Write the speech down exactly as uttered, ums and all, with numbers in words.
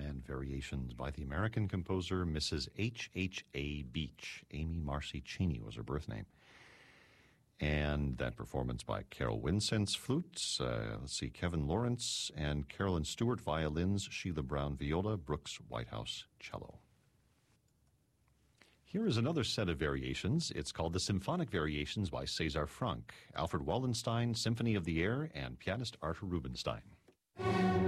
and variations by the American composer Missus H H A. Beach. Amy Marcy Cheney was her birth name. And that performance by Carol Winsence flutes, uh, let's see, Kevin Lawrence and Carolyn Stewart violins, Sheila Brown viola, Brooks Whitehouse cello. Here is another set of variations. It's called the Symphonic Variations by César Franck, Alfred Wallenstein, Symphony of the Air, and pianist Arthur Rubinstein.